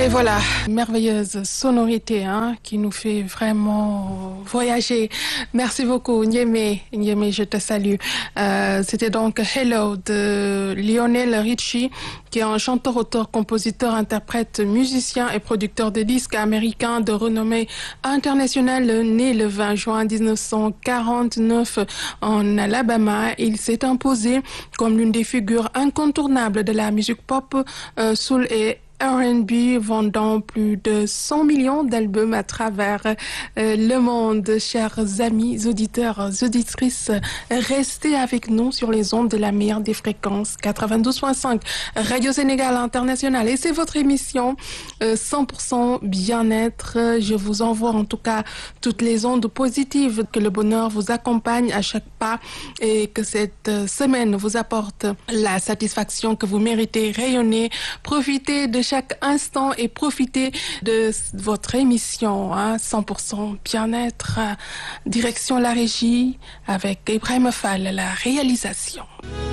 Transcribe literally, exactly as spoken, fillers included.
Et voilà, merveilleuse sonorité hein, qui nous fait vraiment voyager. Merci beaucoup Niémé, Niémé, je te salue. Euh, C'était donc Hello de Lionel Richie, qui est un chanteur, auteur, compositeur, interprète, musicien et producteur de disques américain de renommée internationale, né le vingt juin mille neuf cent quarante-neuf en Alabama. Il s'est imposé comme l'une des figures incontournables de la musique pop, euh, soul et R and B, vendant plus de cent millions d'albums à travers euh, le monde. Chers amis, auditeurs, auditrices, restez avec nous sur les ondes de la meilleure des fréquences, quatre-vingt-douze virgule cinq, Radio Sénégal International. Et c'est votre émission euh, cent pour cent bien-être. Je vous envoie en tout cas toutes les ondes positives, que le bonheur vous accompagne à chaque pas et que cette semaine vous apporte la satisfaction que vous méritez. Rayonnez, profitez de chaque instant et profitez de votre émission hein, cent pour cent bien-être. Direction la régie avec Ibrahim Fall, la réalisation.